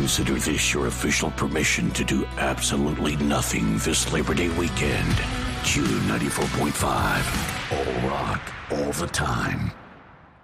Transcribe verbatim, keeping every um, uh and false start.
Consider this your official permission to do absolutely nothing this Labor Day weekend. Q ninety-four point five. All rock, all the time.